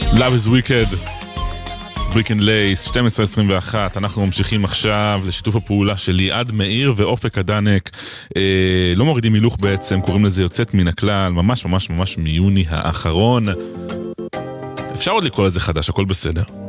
Love is Wicked, Brick and Lace, 12:21. אנחנו ממשיכים עכשיו לשיתוף הפעולה של ליעד מאיר ואופק הדנק. לא מורידים מילוך בעצם, קוראים לזה יוצאת מן הכלל, ממש ממש ממש מיוני האחרון. אפשר עוד לקרוא לזה חדש, הכל בסדר.